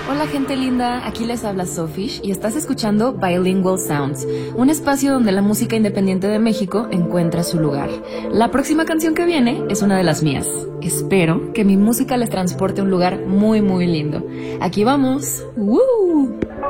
Hola gente linda, aquí les habla Sofish y estás escuchando Bilingual Sounds, un espacio donde la música independiente de México encuentra su lugar. La próxima canción que viene es una de las mías. Espero que mi música les transporte a un lugar muy muy lindo. Aquí vamos. ¡Woo!